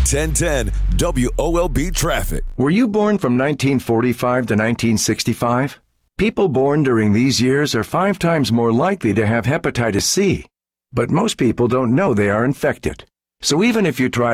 1010 WOLB Traffic. Were you born from 1945 to 1965? People born during these years are 5 times more likely to have hepatitis C. But most people don't know they are infected. So even if you try